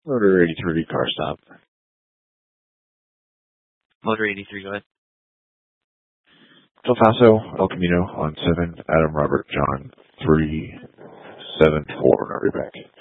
Motor 83 car stop. Motor 83, go ahead. Del Paso, El Camino on 7, Adam Robert John 374, and I'll be back.